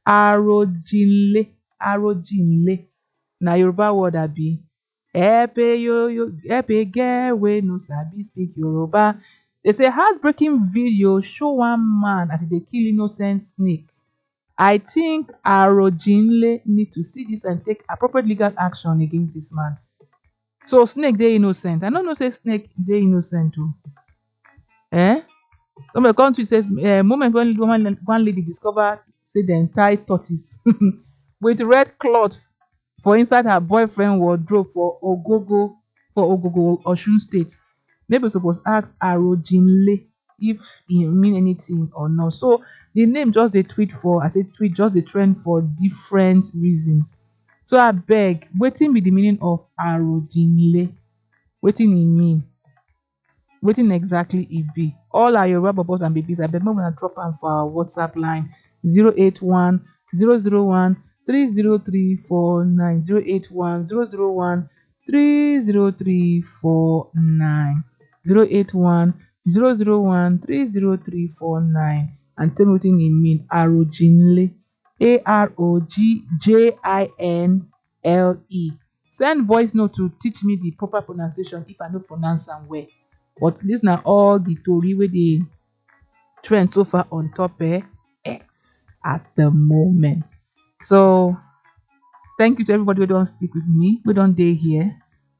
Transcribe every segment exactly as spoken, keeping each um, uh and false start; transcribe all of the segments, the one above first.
Arojinle. Arojinle. Na Yoruba word abi. Epe yo yo epe girl wey no sabi speak Yoruba. They say heartbreaking video show one man as he dey kill innocent snake. I think Arojinle need to see this and take appropriate legal action against this man. So snake dey innocent. I no know say snake dey innocent o. Eh? Some of the country says uh, moment when one, one lady discover say dem tie tortoise with red cloth for inside her boyfriend wardrobe for Ogogo for Ogogo Osun State. Maybe suppose ask Arojinle if e mean anything or not. So the name just dey tweet for I say tweet just dey trend for different reasons. So abeg, wetin be the meaning of Arojinle? Wetin e mean? Wetin exactly e be? All our Yoruba bobos and babies, abeg make una drop am for our WhatsApp line zero eight one zero zero one three zero three four nine zero eight one zero zero one three zero three four nine zero eight one zero zero one three zero three four nine and tell me wetin e mean. Arojinle. A R O G J I N L E. Send voice note to teach me the proper pronunciation if I no pronounce am well. But dis na all the tori wey dey trend so far on top eh, X at the moment. So thank you to everybody wey don stick with me, wey don dey here.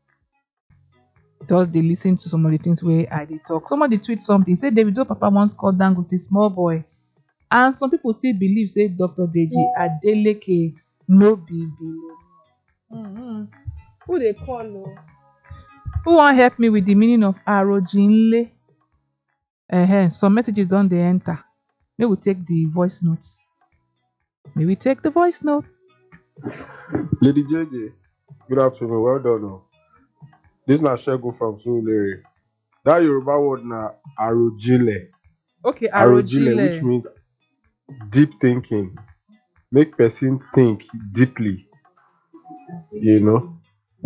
Just dey lis ten to some of the things wey I dey talk. Somebody tweet something say Davido papa once called Dangote small boy. And some people still believe say Doctor Deji Adeleke no be below. Mm-hmm. Who dey call o? Who wan help me with the meaning of Arojinle? Uh-huh. Some messages don dey enter. May we take the voice notes. May we take the voice notes. Lady J J, good afternoon. Well done. Oh. This na Shego from Surulere. That Yoruba word na Arojinle. Okay, Arojinle. Which means deep thinking. Make person think deeply. You know?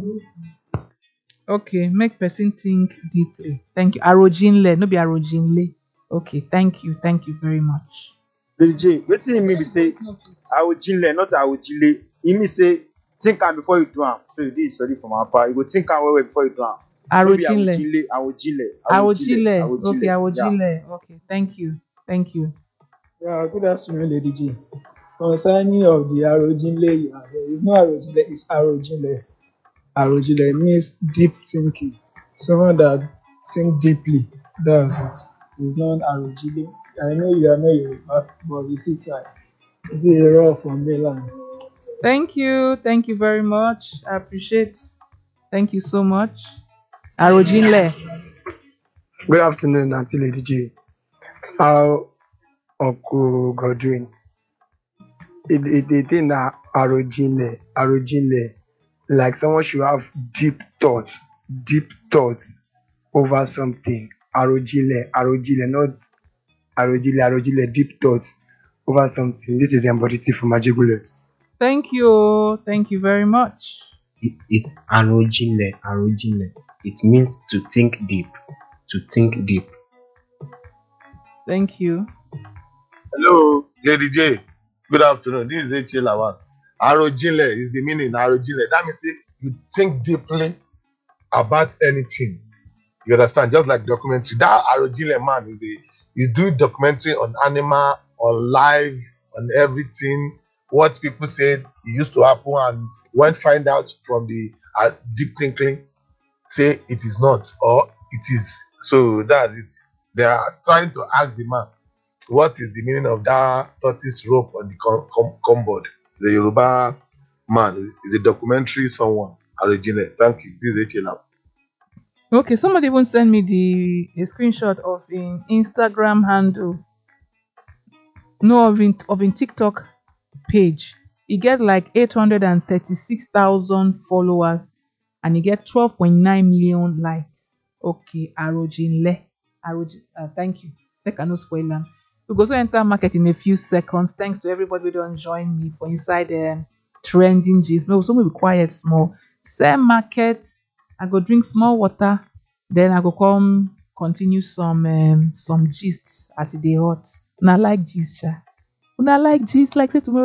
Okay, make person think deeply. Thank you. Arojinle, no be Arojinle. Okay, thank you. Thank you very much. Lady J, wetin e mean be say Arojinle, not Arojile. E mean say think am before you do am. So you dey study from Apa, you go think am well well before you do am. Arojinle. Arojile, Arojile, Arojile. Okay, Arojile. Yeah. Okay, thank you. Thank you. Yeah, good afternoon, Lady G. Concerning of the Arojinle, it's not Arojinle, it's Arojinle. Arojinle means deep thinking. Someone that think deeply. That's it. It's not Arojile. I know you are not Yoruba, but you still try. It's a raw from mainland. Thank you. Thank you very much. I appreciate. Thank you so much. Arojinle. Good afternoon, Auntie Lady J. How Uncle Godwin? It it it in Arojinle, Arojinle. Like someone should have deep thoughts, deep thoughts over something. Arojinle, Arojinle, not Arojinle, Arojinle, deep thoughts over something. This is Emboditi from Ajigule. Thank you. Thank you very much. It, it Arojinle, Arojinle. It means to think deep, to think deep. Thank you. Hello, Lady J. Good afternoon. This is H L one. Arojinle is the meaning. Arojinle. That means you think deeply about anything. You understand? Just like documentary. That Arojinle man is the you do documentary on animal, on life, on everything. What people said it used to happen, and when find out from the uh, deep thinking, say it is not or it is. So that's it. They are trying to ask the man what is the meaning of that tortoise rope on the com- com- cupboard. The Yoruba man is a documentary someone. Arojinle. Thank you. This is H L. Okay, somebody even sent me the a screenshot of an Instagram handle. No, of in of in TikTok page. He get like eight hundred and thirty-six thousand followers and he get twelve point nine million likes. Okay, Arojinle. Arojin, uh, thank you. Make I no spoil am. We go so enter market in a few seconds. Thanks to everybody who don't join me for inside um, trending gist. No, so we be quiet small. Same market. I go drink small water. Then I go come continue some um, some gists as it dey hot. Una like gist, sha. Una like gist like say tomorrow.